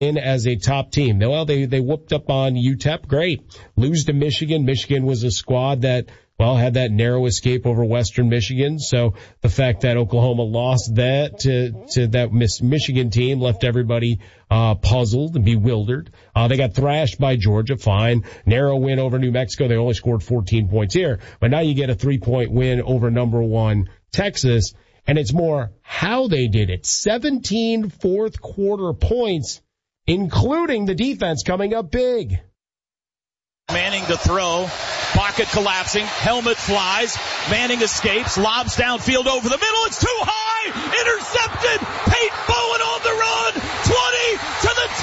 in as a top team. Well, they whooped up on UTEP. Great. Lose to Michigan. Michigan was a squad that, well, had that narrow escape over Western Michigan. So the fact that Oklahoma lost that to that Michigan team left everybody puzzled and bewildered. They got thrashed by Georgia. Fine. Narrow win over New Mexico. They only scored 14 points here. But now you get a 3-point win over number 1 Texas. And it's more how they did it. 17 fourth quarter points, including the defense coming up big. Manning to throw, pocket collapsing, helmet flies, Manning escapes, lobs downfield over the middle, it's too high, intercepted, Peyton Bowen on the run, 20 to the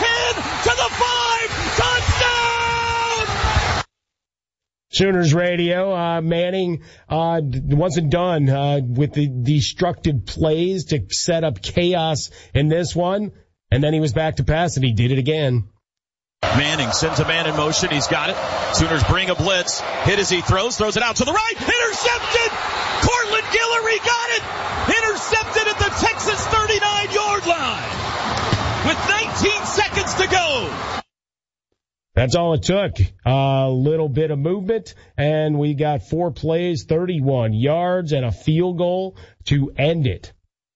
10 to the 5, touchdown! Sooners radio, Manning wasn't done with the destructive plays to set up chaos in this one, and then he was back to pass and he did it again. Manning sends a man in motion. He's got it. Sooners bring a blitz. Hit as he throws it out to the right. Intercepted. Cortland Guillory got it. Intercepted at the Texas 39-yard line with 19 seconds to go. That's all it took. A little bit of movement, and we got 4 plays, 31 yards, and a field goal to end it.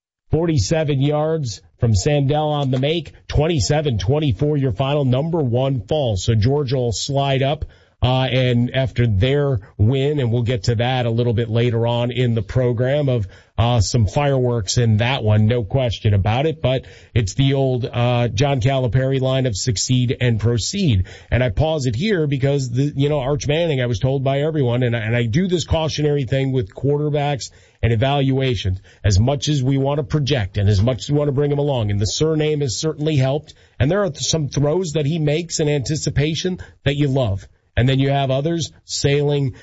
47 yards from Sandell on the make, 27-24 your final, number 1 fall. So Georgia will slide up, and after their win, and we'll get to that a little bit later on in the program of, some fireworks in that one, no question about it, but it's the old, John Calipari line of succeed and proceed. And I pause it here because Arch Manning, I was told by everyone, and I do this cautionary thing with quarterbacks and evaluations, as much as we want to project and as much as we want to bring him along. And the surname has certainly helped. And there are some throws that he makes in anticipation that you love. And then you have others sailing,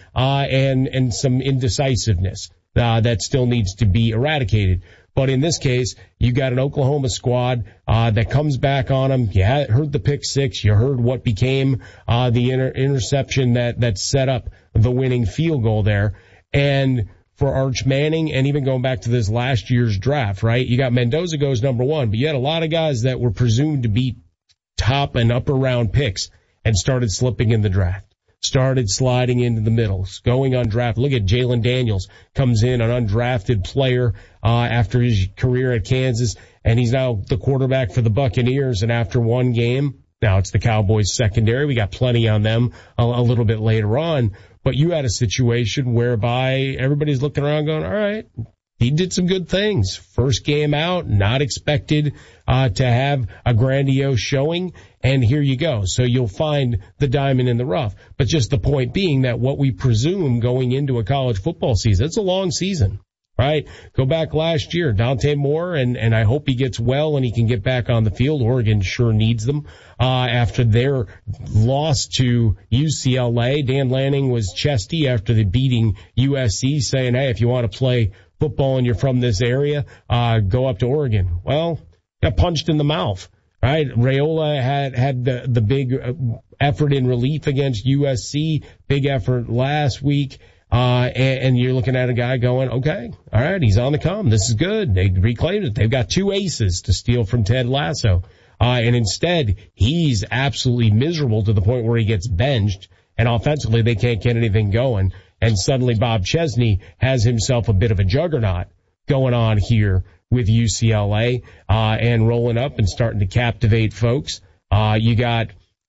and some indecisiveness, that still needs to be eradicated. But in this case, you got an Oklahoma squad, that comes back on him. You heard the pick six. You heard what became, the interception that set up the winning field goal there. And for Arch Manning, and even going back to this last year's draft, right? You got Mendoza goes number 1, but you had a lot of guys that were presumed to be top and upper round picks and started slipping in the draft. Started sliding into the middles, going undrafted. Look at Jalen Daniels, comes in an undrafted player, after his career at Kansas, and he's now the quarterback for the Buccaneers, and after one game, now it's the Cowboys secondary. We got plenty on them a little bit later on, but you had a situation whereby everybody's looking around going, all right, he did some good things. First game out, not expected to have a grandiose showing, and here you go. So you'll find the diamond in the rough. But just the point being that what we presume going into a college football season, it's a long season, right? Go back last year, Dante Moore, and I hope he gets well and he can get back on the field. Oregon sure needs them. After their loss to UCLA, Dan Lanning was chesty after the beating USC, saying, hey, if you want to play football and you're from this area, go up to Oregon. Well, got punched in the mouth, right? Raiola had the big effort in relief against USC, big effort last week. And you're looking at a guy going, okay, all right, he's on the come. This is good. They reclaimed it. They've got 2 aces to steal from Ted Lasso. And instead, he's absolutely miserable to the point where he gets benched, and offensively they can't get anything going. And suddenly Bob Chesney has himself a bit of a juggernaut going on here with UCLA, and rolling up and starting to captivate folks. You got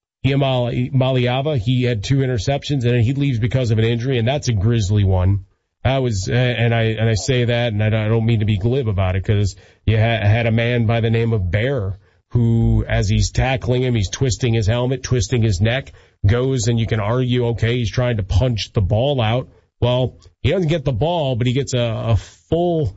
Maliava. He had 2 interceptions and he leaves because of an injury, and that's a grisly one. I say that, and I don't mean to be glib about it, because you had a man by the name of Bear who, as he's tackling him, he's twisting his helmet, twisting his neck, goes, and you can argue, okay, he's trying to punch the ball out. Well, he doesn't get the ball, but he gets a full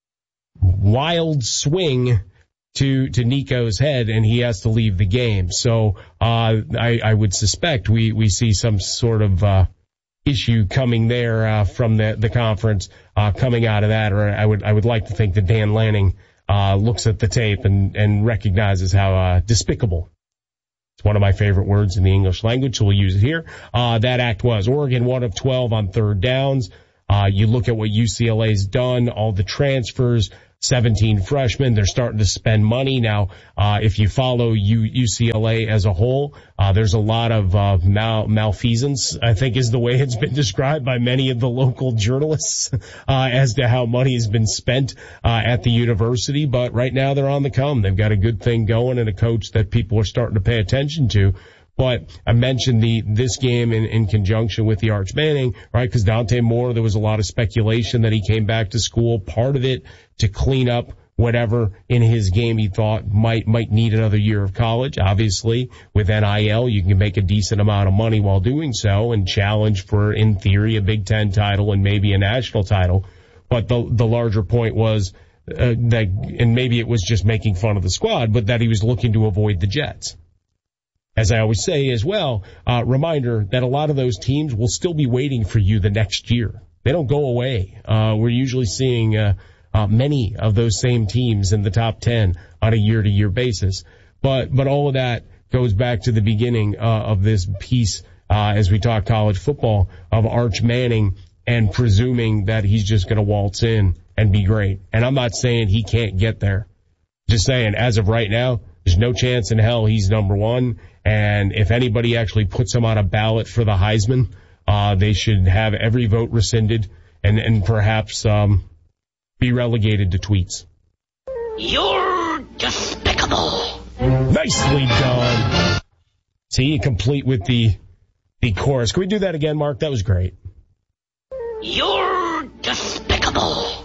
wild swing to Nico's head, and he has to leave the game. So I would suspect we see some sort of issue coming there from the conference coming out of that, or I would like to think that Dan Lanning looks at the tape and recognizes how despicable. It's one of my favorite words in the English language, so we'll use it here. That act was Oregon 1 of 12 on third downs. You look at what UCLA's done, all the transfers, 17 freshmen. They're starting to spend money. Now, if you follow UCLA as a whole, there's a lot of malfeasance, I think is the way it's been described by many of the local journalists, as to how money has been spent at the university. But right now they're on the come. They've got a good thing going and a coach that people are starting to pay attention to. But I mentioned this game in conjunction with the Arch Manning, right? Because Dante Moore, there was a lot of speculation that he came back to school, part of it to clean up whatever in his game he thought might need another year of college. Obviously, with NIL, you can make a decent amount of money while doing so and challenge for, in theory, a Big Ten title and maybe a national title. But the larger point was that, and maybe it was just making fun of the squad, but that he was looking to avoid the Jets. As I always say as well, reminder that a lot of those teams will still be waiting for you the next year. They don't go away. We're usually seeing many of those same teams in the top 10 on a year-to-year basis. But all of that goes back to the beginning of this piece, as we talk college football, of Arch Manning and presuming that he's just going to waltz in and be great. And I'm not saying he can't get there. Just saying, as of right now, there's no chance in hell he's number one. And if anybody actually puts him on a ballot for the Heisman, they should have every vote rescinded and perhaps be relegated to tweets. You're despicable. Nicely done. See, complete with the chorus. Can we do that again, Mark? That was great. You're despicable.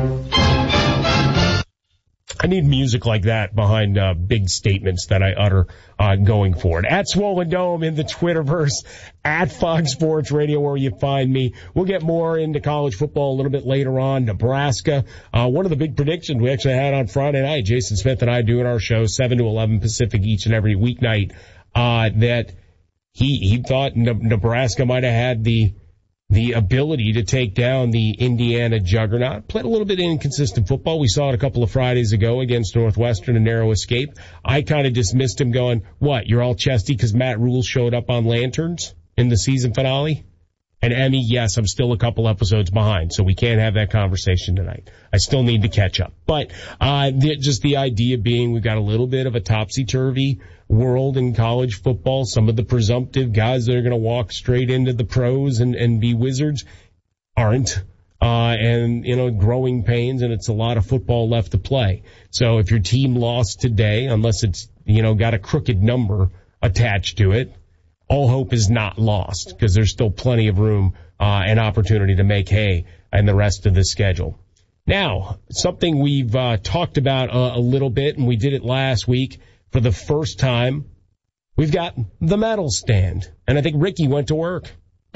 I need music like that behind big statements that I utter going forward. At Swollen Dome in the Twitterverse, at Fox Sports Radio, where you find me. We'll get more into college football a little bit later on. Nebraska, one of the big predictions we actually had on Friday night, Jason Smith and I doing our show 7 to 11 Pacific each and every weeknight, that he thought Nebraska might have had the ability to take down the Indiana juggernaut. Played a little bit of inconsistent football. We saw it a couple of Fridays ago against Northwestern, a narrow escape. I kind of dismissed him going, what, you're all chesty because Matt Rule showed up on Lanterns in the season finale? And Emmy, yes, I'm still a couple episodes behind, so we can't have that conversation tonight. I still need to catch up. But just the idea being we've got a little bit of a topsy-turvy world in college football. Some of the presumptive guys that are going to walk straight into the pros and be wizards aren't. And, growing pains, and it's a lot of football left to play. So if your team lost today, unless it's, got a crooked number attached to it, all hope is not lost because there's still plenty of room and opportunity to make hay in the rest of the schedule. Now, something we've talked about a little bit, and we did it last week for the first time, we've got the medal stand. And I think Ricky went to work.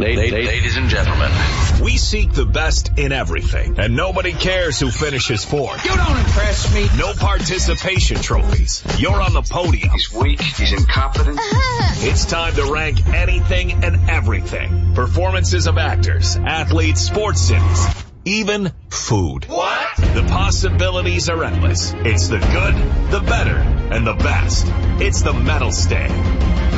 Ladies and gentlemen, we seek the best in everything, and nobody cares who finishes fourth. You don't impress me. No participation trophies. You're on the podium. He's weak. He's incompetent. It's time to rank anything and everything. Performances of actors, athletes, sports cities, even food. What? The possibilities are endless. It's the good, the better, and the best. It's the medal stand.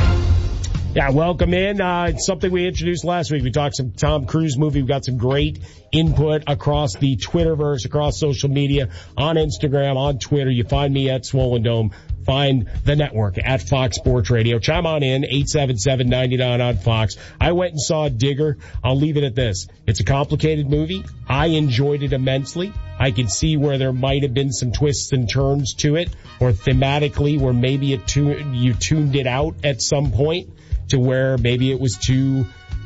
Yeah, welcome in. It's something we introduced last week. We talked some Tom Cruise movie. We've got some great input across the Twitterverse, across social media, on Instagram, on Twitter. You find me at Swollen Dome. Find the network at Fox Sports Radio. Chime on in, 877-99 on Fox. I went and saw Digger. I'll leave it at this. It's a complicated movie. I enjoyed it immensely. I could see where there might have been some twists and turns to it, or thematically where maybe you tuned it out at some point, to where maybe it was too,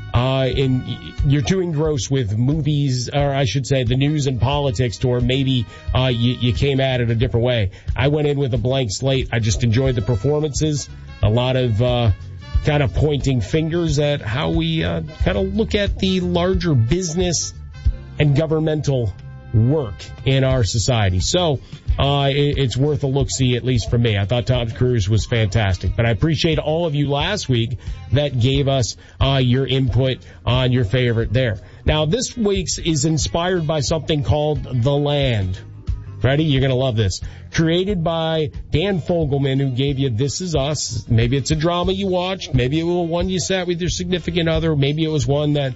you're too engrossed with movies, or I should say the news and politics, to where maybe, you came at it a different way. I went in with a blank slate. I just enjoyed the performances. A lot of, kind of pointing fingers at how we, kind of look at the larger business and governmental work in our society. So, it's worth a look-see, at least for me. I thought Tom Cruise was fantastic. But I appreciate all of you last week that gave us your input on your favorite there. Now, this week's is inspired by something called The Land. Ready? You're going to love this. Created by Dan Fogelman, who gave you This Is Us. Maybe it's a drama you watched. Maybe it was one you sat with your significant other. Maybe it was one that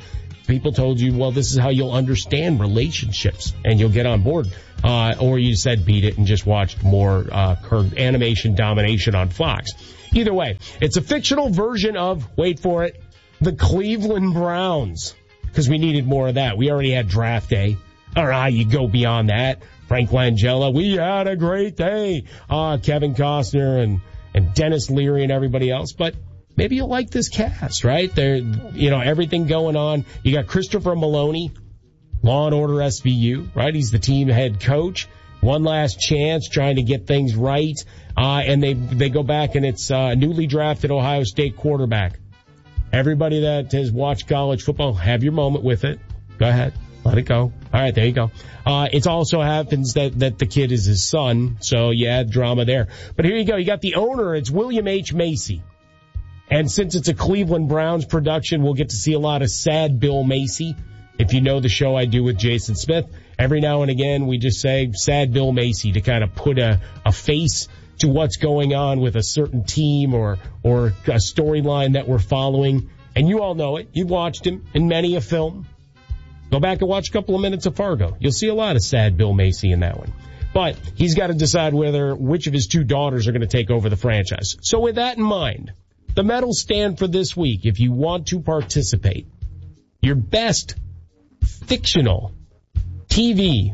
people told you, well, this is how you'll understand relationships and you'll get on board. Or you said beat it and just watched more animation domination on Fox. Either way, it's a fictional version of, wait for it, the Cleveland Browns. Because we needed more of that. We already had draft day. All right, you go beyond that. Frank Langella, we had a great day. Kevin Costner and Dennis Leary and everybody else. But maybe you'll like this cast, right? There, everything going on. You got Christopher Maloney, Law and Order SVU, right? He's the team head coach. One last chance trying to get things right. And they go back and it's newly drafted Ohio State quarterback. Everybody that has watched college football, have your moment with it. Go ahead. Let it go. All right, there you go. It also happens that the kid is his son, so you add drama there. But here you go. You got the owner. It's William H. Macy. And since it's a Cleveland Browns production, we'll get to see a lot of sad Bill Macy. If you know the show I do with Jason Smith, every now and again we just say sad Bill Macy to kind of put a face to what's going on with a certain team or a storyline that we're following. And you all know it. You've watched him in many a film. Go back and watch a couple of minutes of Fargo. You'll see a lot of sad Bill Macy in that one. But he's got to decide which of his two daughters are going to take over the franchise. So with that in mind, the medals stand for this week. If you want to participate, your best fictional TV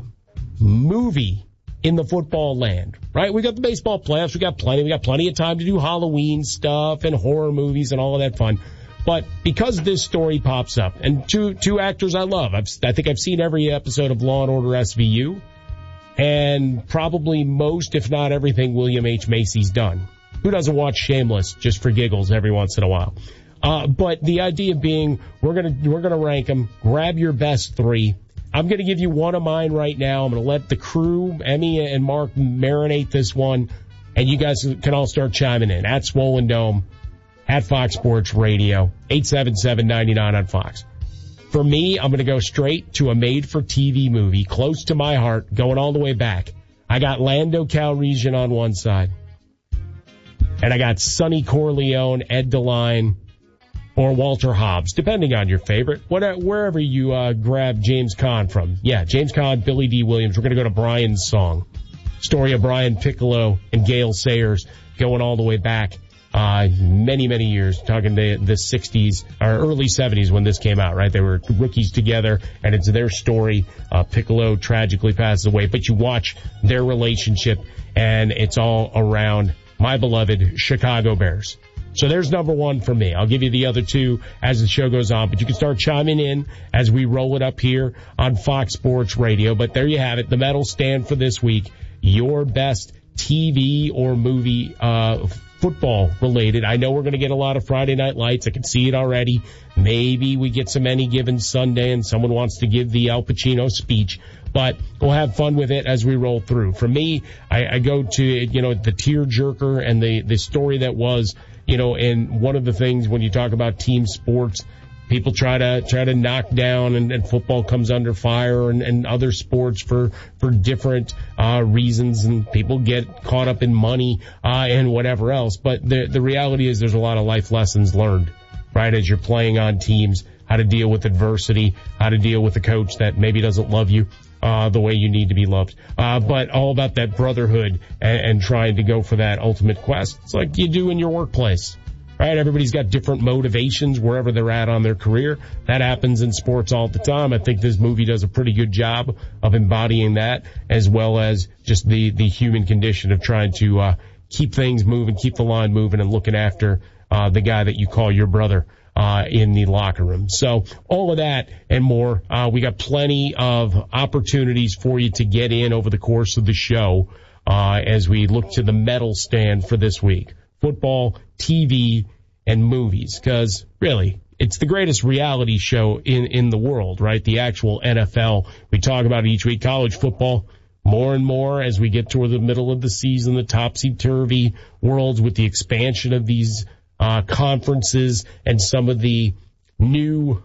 movie in the football land, right? We got the baseball playoffs. We got plenty of time to do Halloween stuff and horror movies and all of that fun. But because this story pops up, and two actors I love, I think I've seen every episode of Law and Order SVU, and probably most, if not everything, William H. Macy's done. Who doesn't watch Shameless just for giggles every once in a while? But the idea being, we're gonna rank them. Grab your best three. I'm gonna give you one of mine right now. I'm gonna let the crew, Emmy and Mark, marinate this one, and you guys can all start chiming in at Swollen Dome, at Fox Sports Radio, 877-99 on Fox. For me, I'm gonna go straight to a made-for-TV movie close to my heart, going all the way back. I got Lando Calrissian on one side, and I got Sonny Corleone, Ed DeLine, or Walter Hobbs, depending on your favorite, wherever you grab James Caan from. Yeah, James Caan, Billy D. Williams. We're going to go to Brian's song. Story of Brian Piccolo and Gale Sayers going all the way back many, many years, talking to the 60s or early 70s when this came out, right? They were rookies together, and it's their story. Piccolo tragically passes away, but you watch their relationship, and it's all around my beloved Chicago Bears. So there's number one for me. I'll give you the other two as the show goes on, but you can start chiming in as we roll it up here on Fox Sports Radio. But there you have it. The medals stand for this week. Your best TV or movie, football related. I know we're going to get a lot of Friday Night Lights. I can see it already. Maybe we get some Any Given Sunday and someone wants to give the Al Pacino speech. But we'll have fun with it as we roll through. For me, I go to, the tearjerker and the story that was, and one of the things when you talk about team sports, people try to knock down and football comes under fire and other sports for different reasons, and people get caught up in money and whatever else. But the reality is there's a lot of life lessons learned, right, as you're playing on teams, how to deal with adversity, how to deal with a coach that maybe doesn't love you the way you need to be loved. But all about that brotherhood and trying to go for that ultimate quest. It's like you do in your workplace, right? Everybody's got different motivations wherever they're at on their career. That happens in sports all the time. I think this movie does a pretty good job of embodying that, as well as just the human condition of trying to keep things moving, keep the line moving, and looking after the guy that you call your brother in the locker room. So all of that and more. We got plenty of opportunities for you to get in over the course of the show as we look to the medal stand for this week. Football, TV, and movies. Because really, it's the greatest reality show in the world, right? The actual NFL. We talk about it each week. College football, more and more as we get toward the middle of the season, the topsy-turvy worlds with the expansion of these conferences and some of the new,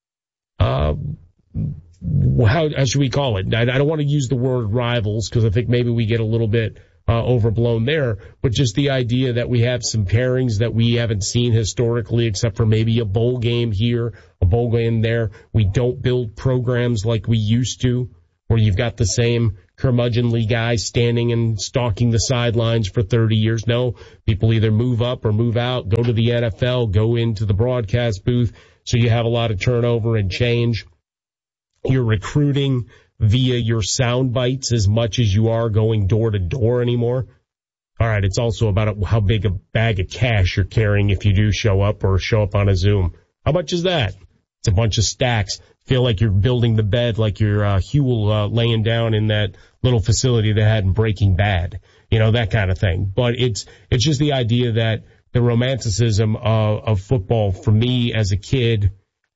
how should we call it? I don't want to use the word rivals because I think maybe we get a little bit overblown there, but just the idea that we have some pairings that we haven't seen historically, except for maybe a bowl game here, a bowl game there. We don't build programs like we used to, where you've got the same curmudgeonly guy standing and stalking the sidelines for 30 years. No, people either move up or move out, go to the NFL, go into the broadcast booth. So you have a lot of turnover and change. You're recruiting via your sound bites as much as you are going door to door anymore. All right, it's also about how big a bag of cash you're carrying if you do show up or show up on a Zoom. How much is that? It's a bunch of stacks. Feel like you're building the bed like you're Huel laying down in that little facility they had in Breaking Bad. You know, that kind of thing. But it's just the idea that the romanticism of football for me as a kid,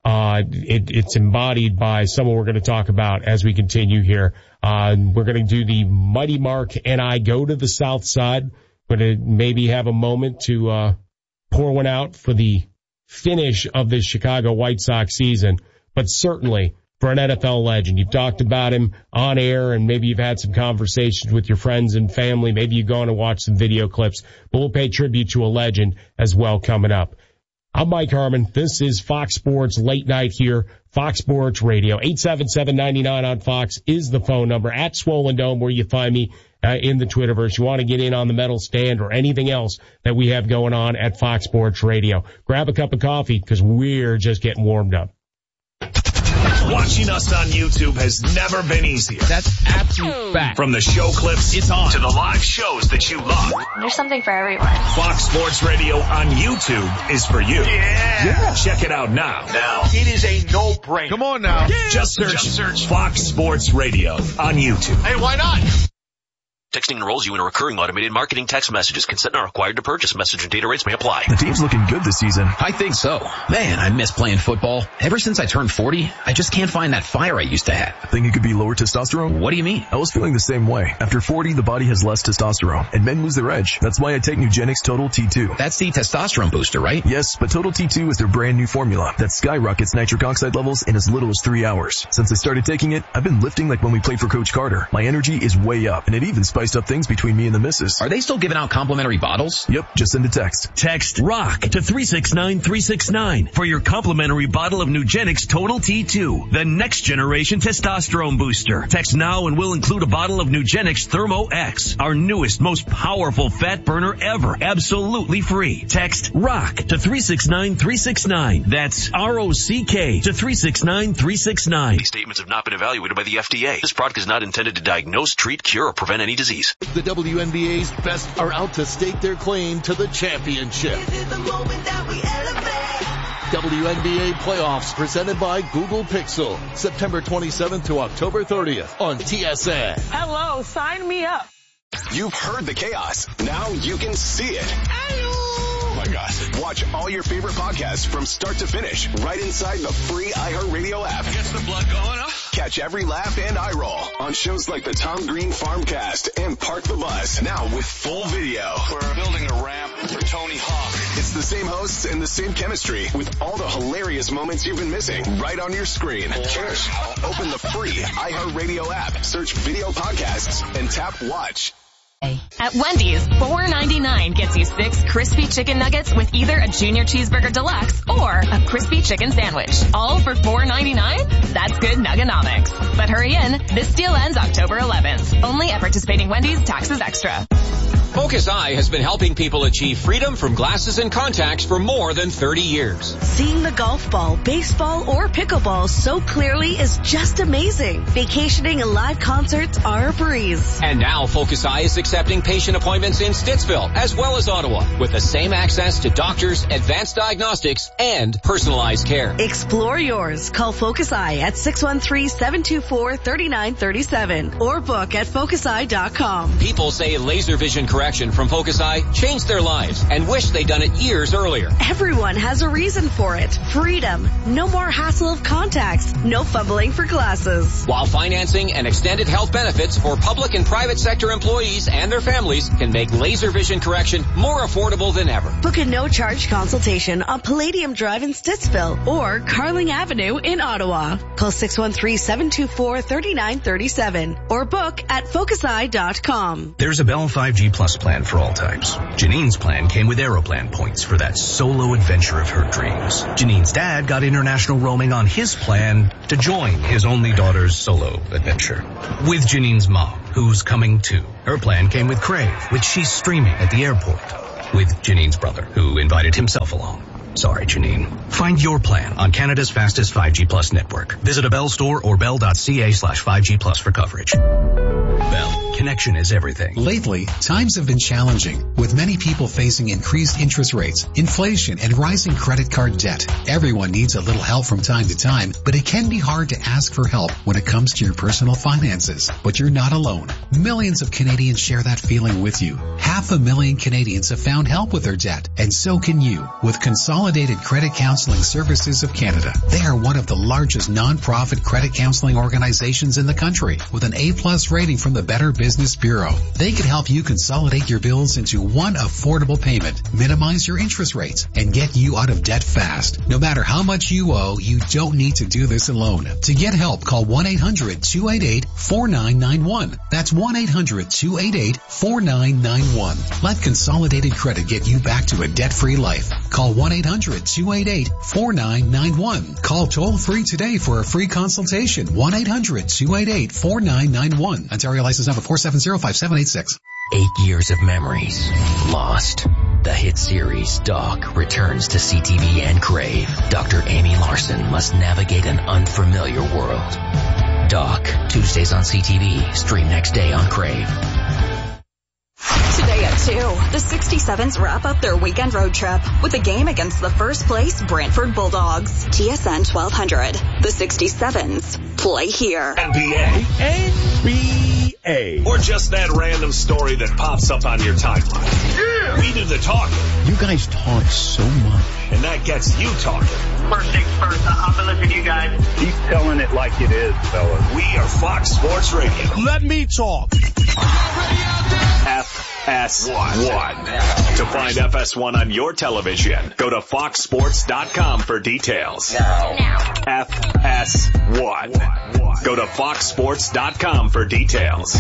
it's embodied by someone we're going to talk about as we continue here. We're going to do the Mighty Mark and I go to the South Side. We're going to maybe have a moment to pour one out for the finish of this Chicago White Sox season. But certainly for an NFL legend, you've talked about him on air and maybe you've had some conversations with your friends and family. Maybe you've gone and watched some video clips, but we'll pay tribute to a legend as well coming up. I'm Mike Harmon. This is Fox Sports Late Night here, Fox Sports Radio. 877-99 on Fox is the phone number. At Swollen Dome, where you find me in the Twitterverse. You want to get in on the metal stand or anything else that we have going on at Fox Sports Radio. Grab a cup of coffee because we're just getting warmed up. Watching us on YouTube has never been easier. That's absolute fact. From the show clips it's on to the live shows that you love. There's something for everyone. Fox Sports Radio on YouTube is for you. Yeah. Check it out now. It is a no-brainer. Come on now. Yeah. Just search Fox Sports Radio on YouTube. Hey, why not? Texting enrolls you in a recurring automated marketing text messages. Consent not required to purchase. Message and data rates may apply. The team's looking good this season. I think so. Man, I miss playing football. Ever since I turned 40, I just can't find that fire I used to have. Think it could be lower testosterone? What do you mean? I was feeling the same way. After 40, the body has less testosterone, and men lose their edge. That's why I take Nugenix Total T2. That's the testosterone booster, right? Yes, but Total T2 is their brand new formula that skyrockets nitric oxide levels in as little as 3 hours. Since I started taking it, I've been lifting like when we played for Coach Carter. My energy is way up, and it even spiced up things between me and the missus. Are they still giving out complimentary bottles? Yep, just send a text. Text ROCK to 369-369 for your complimentary bottle of Nugenix Total T2, the next generation testosterone booster. Text now and we'll include a bottle of Nugenix Thermo X, our newest, most powerful fat burner ever, absolutely free. Text ROCK to 369-369. That's ROCK to 369-369. These statements have not been evaluated by the FDA. This product is not intended to diagnose, treat, cure, or prevent any disease. The WNBA's best are out to stake their claim to the championship. WNBA playoffs presented by Google Pixel. September 27th to October 30th on TSN. Hello, sign me up. You've heard the chaos. Now you can see it. Oh my gosh. Watch all your favorite podcasts from start to finish right inside the free iHeartRadio app. Gets the blood going, huh? Catch every laugh and eye roll on shows like the Tom Green Farmcast and Park the Bus. Now with full video. We're building a ramp for Tony Hawk. It's the same hosts and the same chemistry with all the hilarious moments you've been missing right on your screen. Open the free iHeartRadio app, search video podcasts, and tap watch. At Wendy's, $4.99 gets you 6 crispy chicken nuggets with either a junior cheeseburger deluxe or a crispy chicken sandwich. All for $4.99? That's good nuggonomics. But hurry in, this deal ends October 11th. Only at participating Wendy's, taxes extra. Focus Eye has been helping people achieve freedom from glasses and contacts for more than 30 years. Seeing the golf ball, baseball, or pickleball so clearly is just amazing. Vacationing and live concerts are a breeze. And now Focus Eye is accepting patient appointments in Stittsville as well as Ottawa with the same access to doctors, advanced diagnostics, and personalized care. Explore yours. Call Focus Eye at 613-724-3937 or book at focuseye.com. People say laser vision correction protection from Focus Eye changed their lives and wish they'd done it years earlier. Everyone has a reason for it. Freedom. No more hassle of contacts. No fumbling for glasses. While financing and extended health benefits for public and private sector employees and their families can make laser vision correction more affordable than ever. Book a no-charge consultation on Palladium Drive in Stittsville or Carling Avenue in Ottawa. Call 613-724-3937 or book at focuseye.com. There's a Bell 5G Plus plan for all types. Janine's plan came with Aeroplan points for that solo adventure of her dreams. Janine's dad got international roaming on his plan to join his only daughter's solo adventure. With Janine's mom, who's coming too. Her plan came with Crave, which she's streaming at the airport. With Janine's brother, who invited himself along. Sorry, Janine. Find your plan on Canada's fastest 5G Plus network. Visit a Bell store or bell.ca/5G Plus for coverage. Bell. Connection is everything. Lately, times have been challenging, with many people facing increased interest rates, inflation, and rising credit card debt. Everyone needs a little help from time to time, but it can be hard to ask for help when it comes to your personal finances. But you're not alone. Millions of Canadians share that feeling with you. 500,000 Canadians have found help with their debt, and so can you, with Consolidated Credit Counseling Services of Canada. They are one of the largest non-profit credit counseling organizations in the country, with an A+ rating from the Better Business Bureau. They can help you consolidate your bills into one affordable payment, minimize your interest rates, and get you out of debt fast. No matter how much you owe, you don't need to do this alone. To get help, call 1-800-288-4991. That's 1-800-288-4991. Let Consolidated Credit get you back to a debt-free life. Call 1-800-288-4991. Call toll-free today for a free consultation. 1-800-288-4991. Ontario license number 4705786. 8 years of memories lost. The hit series Doc returns to CTV and Crave. Dr. Amy Larson must navigate an unfamiliar world. Doc, Tuesdays on CTV. Stream next day on Crave. Today at 2, the 67s wrap up their weekend road trip with a game against the first place Brantford Bulldogs. TSN 1200. The 67s play here. NBA. Or just that random story that pops up on your timeline. Yeah! We do the talking. You guys talk so much. And that gets you talking. First things first, I've been listening to you guys. Keep telling it like it is, fellas. We are Fox Sports Radio. Let me talk. FS1. To find FS1 on your television, go to foxsports.com for details. Now. FS1. Go to foxsports.com for details.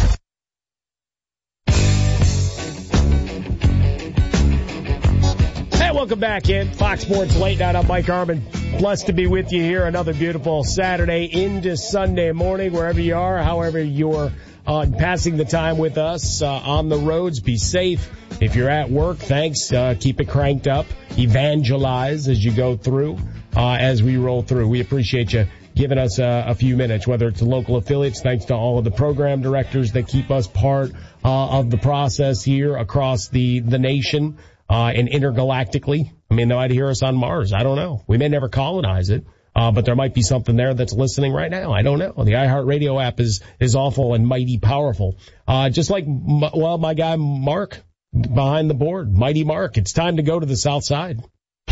Hey, welcome back in. Fox Sports Late Night. I'm Mike Harmon. Blessed to be with you here. Another beautiful Saturday into Sunday morning, wherever you are, however you're passing the time with us on the roads. Be safe. If you're at work, thanks. Keep it cranked up. Evangelize as you go through, as we roll through. We appreciate you giving us a few minutes, whether it's the local affiliates. Thanks to all of the program directors that keep us part of the process here across the nation and intergalactically. I mean, they might hear us on Mars. I don't know. We may never colonize it. But there might be something there that's listening right now. I don't know. The iHeartRadio app is awful and mighty powerful. Just like, my guy Mark behind the board, Mighty Mark. It's time to go to the South Side.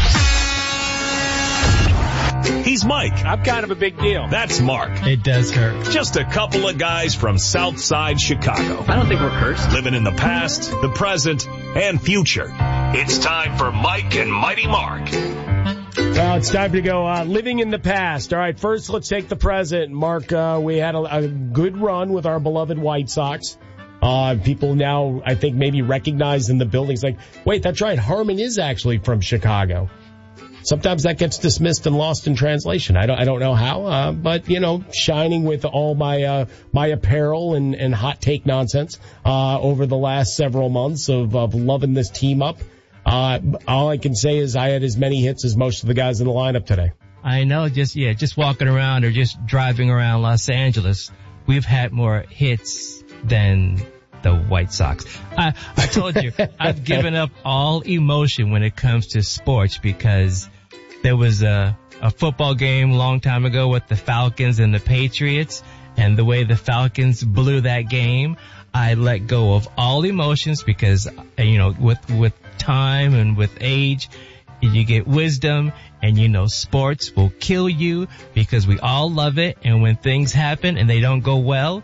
He's Mike. I'm kind of a big deal. That's Mark. It does hurt. Just a couple of guys from South Side Chicago. I don't think we're cursed. Living in the past, the present, and future. It's time for Mike and Mighty Mark. Well, it's time to go living in the past. All right, first let's take the present. Mark, we had a good run with our beloved White Sox. People now, I think, maybe recognize in the buildings like, wait, that's right, Harmon is actually from Chicago. Sometimes that gets dismissed and lost in translation. I don't know how, but shining with all my apparel and hot take nonsense over the last several months of loving this team up. All I can say is I had as many hits as most of the guys in the lineup today. I know, just walking around or just driving around Los Angeles, we've had more hits than the White Sox. I told you, I've given up all emotion when it comes to sports because there was a football game a long time ago with the Falcons and the Patriots, and the way the Falcons blew that game, I let go of all emotions because, with time and with age, you get wisdom, and sports will kill you because we all love it. And when things happen and they don't go well,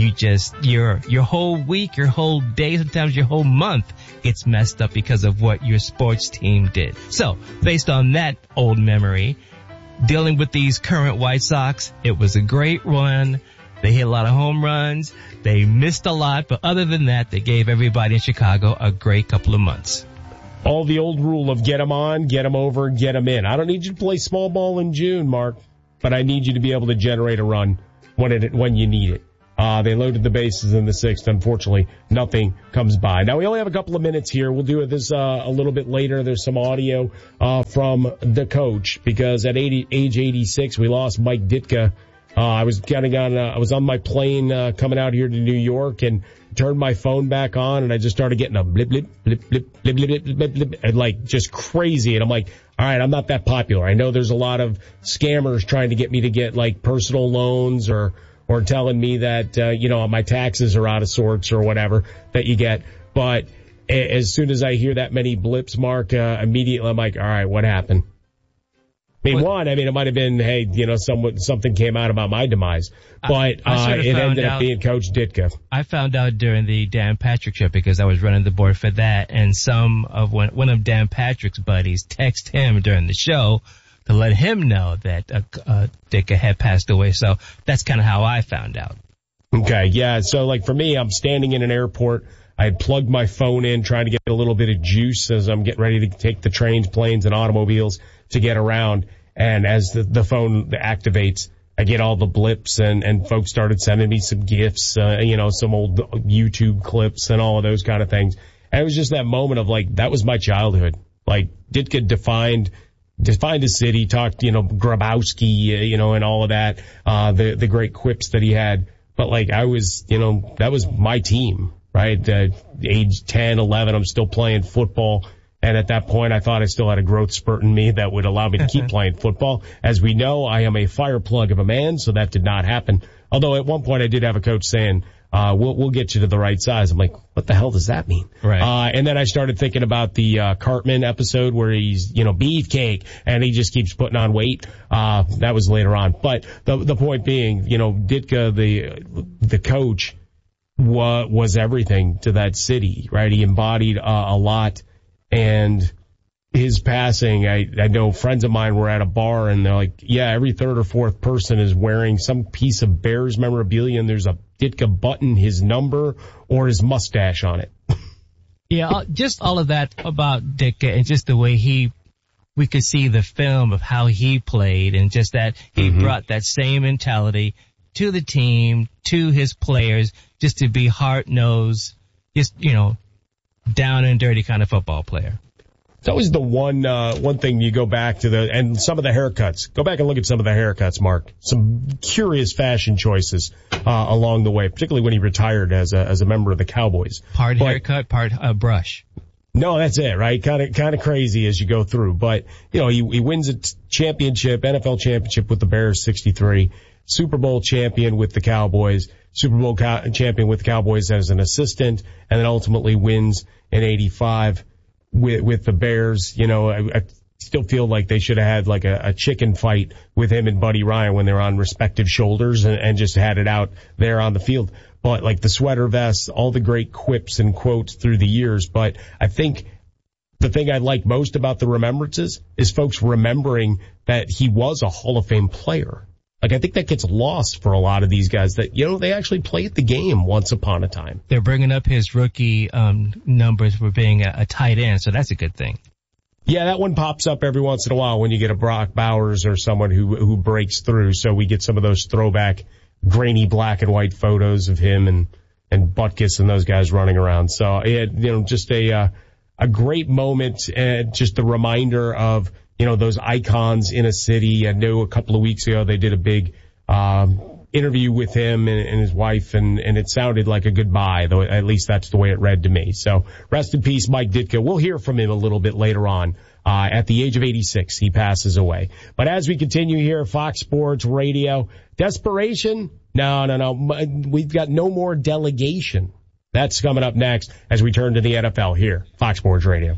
your whole week, your whole day, sometimes your whole month gets messed up because of what your sports team did. So based on that old memory, dealing with these current White Sox, it was a great run. They hit a lot of home runs. They missed a lot, but other than that, they gave everybody in Chicago a great couple of months. All the old rule of get them on, get them over, get them in. I don't need you to play small ball in June, Mark, but I need you to be able to generate a run when you need it. They loaded the bases in the 6th. Unfortunately, nothing comes by. Now, we only have a couple of minutes here. We'll do this a little bit later. There's some audio from the coach because at age 86, we lost Mike Ditka. I was on my plane coming out here to New York and turned my phone back on, and I just started getting a blip, blip, blip, blip, blip, blip, blip, blip, blip, and like just crazy. And I'm like, all right, I'm not that popular. I know there's a lot of scammers trying to get me to get like personal loans or telling me that, my taxes are out of sorts or whatever that you get. But as soon as I hear that many blips, Mark, immediately I'm like, all right, what happened? It might have been, hey, something came out about my demise, but it ended up being Coach Ditka. I found out during the Dan Patrick show because I was running the board for that, and one of Dan Patrick's buddies texted him during the show to let him know that Ditka had passed away. So that's kind of how I found out. Okay, yeah. So like for me, I'm standing in an airport. I had plugged my phone in, trying to get a little bit of juice as I'm getting ready to take the trains, planes, and automobiles to get around. And as the phone activates, I get all the blips and folks started sending me some gifts, some old YouTube clips and all of those kind of things. And it was just that moment of like, that was my childhood. Like Ditka defined a city, talked, Grabowski, and all of that, the great quips that he had. But like I was, that was my team, right? Age 10, 11, I'm still playing football. And at that point, I thought I still had a growth spurt in me that would allow me to keep playing football. As we know, I am a fire plug of a man, so that did not happen. Although at one point I did have a coach saying, we'll get you to the right size. I'm like, what the hell does that mean? Right. And then I started thinking about the Cartman episode where he's, beefcake, and he just keeps putting on weight. That was later on. But the point being, Ditka, the coach, was everything to that city, right? He embodied a lot. And his passing, I know friends of mine were at a bar and they're like, yeah, every third or fourth person is wearing some piece of Bears memorabilia and there's a Ditka button, his number, or his mustache on it. Yeah, just all of that about Ditka and just the way we could see the film of how he played and just that he brought that same mentality to the team, to his players, just to be hard-nosed, just, down and dirty kind of football player. It's always the one thing you go back to and some of the haircuts. Go back and look at some of the haircuts, Mark. Some curious fashion choices, along the way, particularly when he retired as a member of the Cowboys. Part haircut, part brush. No, that's it, right? Kind of crazy as you go through. But, he wins a championship, NFL championship with the Bears, 63. Super Bowl champion with the Cowboys, Super Bowl champion with the Cowboys as an assistant, and then ultimately wins in 85 with the Bears. I still feel like they should have had like a chicken fight with him and Buddy Ryan when they're on respective shoulders and just had it out there on the field. But like the sweater vests, all the great quips and quotes through the years. But I think the thing I like most about the remembrances is folks remembering that he was a Hall of Fame player. Like, I think that gets lost for a lot of these guys that, they actually played the game once upon a time. They're bringing up his rookie numbers for being a tight end, so that's a good thing. Yeah, that one pops up every once in a while when you get a Brock Bowers or someone who breaks through. So we get some of those throwback, grainy black and white photos of him and Butkus and those guys running around. So, just a great moment, just a reminder of, those icons in a city. I know a couple of weeks ago they did a big interview with him and his wife, and it sounded like a goodbye, though at least that's the way it read to me. So rest in peace, Mike Ditka. We'll hear from him a little bit later on. At the age of 86, he passes away. But as we continue here at Fox Sports Radio, desperation? No. We've got no more delegation. That's coming up next as we turn to the NFL here, Fox Sports Radio.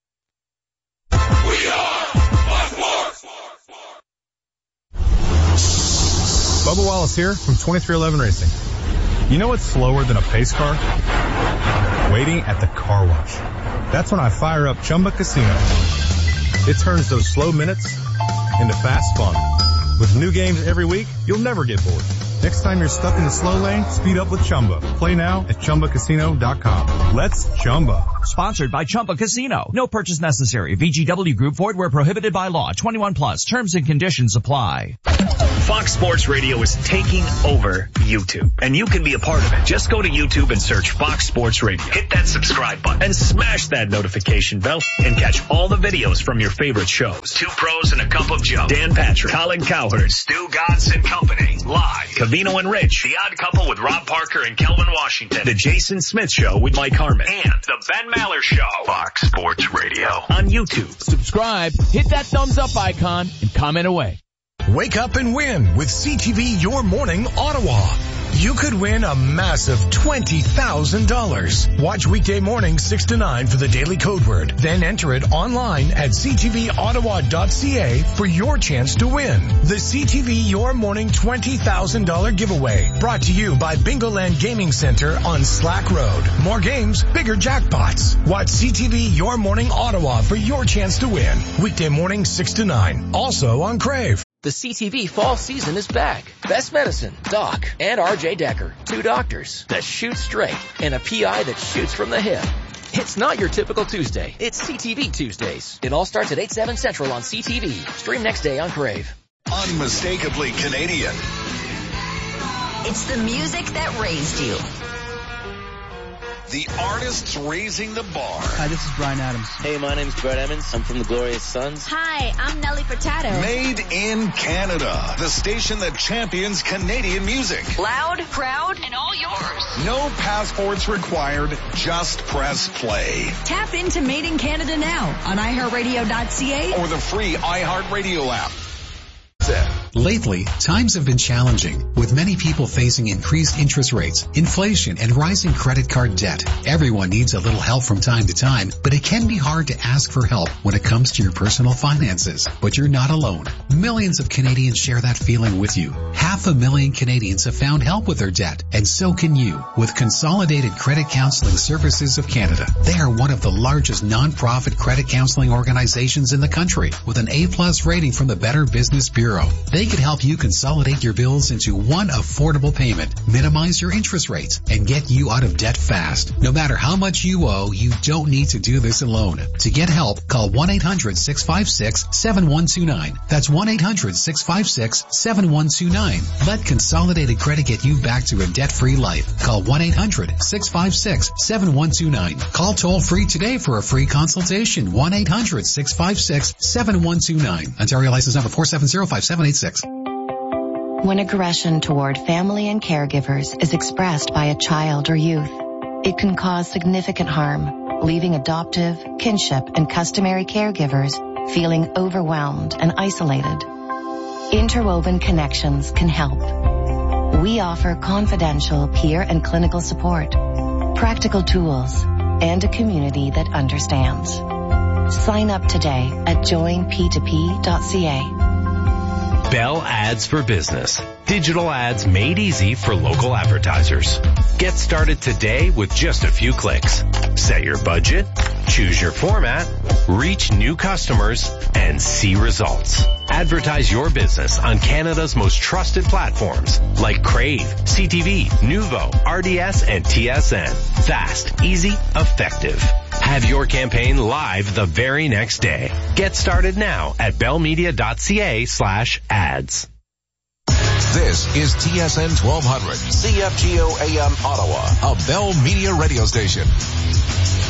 Bubba Wallace here from 2311 Racing. You know what's slower than a pace car? Waiting at the car wash. That's when I fire up Chumba Casino. It turns those slow minutes into fast fun. With new games every week, you'll never get bored. Next time you're stuck in the slow lane, speed up with Chumba. Play now at ChumbaCasino.com. Let's Chumba. Sponsored by Chumba Casino. No purchase necessary. VGW Group. Void where prohibited by law. 21 plus. Terms and conditions apply. Fox Sports Radio is taking over YouTube, and you can be a part of it. Just go to YouTube and search Fox Sports Radio. Hit that subscribe button and smash that notification bell and catch all the videos from your favorite shows. Two Pros and a Cup of Joe. Dan Patrick, Colin Cowherd, Stu Godson Company, live. Cavino and Rich, The Odd Couple with Rob Parker and Kelvin Washington, The Jason Smith Show with Mike Harmon, and The Ben Maller Show. Fox Sports Radio on YouTube. Subscribe, hit that thumbs up icon, and comment away. Wake up and win with CTV Your Morning Ottawa. You could win a massive $20,000. Watch weekday morning 6 to 9 for the daily code word. Then enter it online at ctvottawa.ca for your chance to win. The CTV Your Morning $20,000 giveaway. Brought to you by Bingoland Gaming Center on Slack Road. More games, bigger jackpots. Watch CTV Your Morning Ottawa for your chance to win. Weekday morning 6 to 9. Also on Crave. The CTV fall season is back. Best Medicine, Doc, and RJ Decker. Two doctors that shoot straight and a PI that shoots from the hip. It's not your typical Tuesday. It's CTV Tuesdays. It all starts at 8/7 Central on CTV. Stream next day on Crave. Unmistakably Canadian. It's the music that raised you. The artists raising the bar. Hi, this is Brian Adams. Hey, my name's Brett Emmons. I'm from the Glorious Sons. Hi, I'm Nelly Furtado. Made in Canada. The station that champions Canadian music. Loud, proud, and all yours. No passports required. Just press play. Tap into Made in Canada now on iHeartRadio.ca or the free iHeartRadio app. Lately, times have been challenging, with many people facing increased interest rates, inflation, and rising credit card debt. Everyone needs a little help from time to time, but it can be hard to ask for help when it comes to your personal finances. But you're not alone. Millions of Canadians share that feeling with you. 500,000 Canadians have found help with their debt, and so can you with Consolidated Credit Counseling Services of Canada. They are one of the largest non-profit credit counseling organizations in the country, with an A+ rating from the Better Business Bureau. They can help you consolidate your bills into one affordable payment, minimize your interest rates, and get you out of debt fast. No matter how much you owe, you don't need to do this alone. To get help, call 1-800-656-7129. That's 1-800-656-7129. Let Consolidated Credit get you back to a debt-free life. Call 1-800-656-7129. Call toll-free today for a free consultation. 1-800-656-7129. Ontario license number 4705786. When aggression toward family and caregivers is expressed by a child or youth, it can cause significant harm, leaving adoptive, kinship, and customary caregivers feeling overwhelmed and isolated. Interwoven Connections can help. We offer confidential peer and clinical support, practical tools, and a community that understands. Sign up today at joinp2p.ca. Bell Ads for Business. Digital ads made easy for local advertisers. Get started today with just a few clicks. Set your budget, choose your format, reach new customers, and see results. Advertise your business on Canada's most trusted platforms like Crave, CTV, Nuvo, RDS, and TSN. Fast, easy, effective. Have your campaign live the very next day. Get started now at bellmedia.ca/ads. This is TSN 1200, CFGO AM Ottawa, a Bell Media radio station.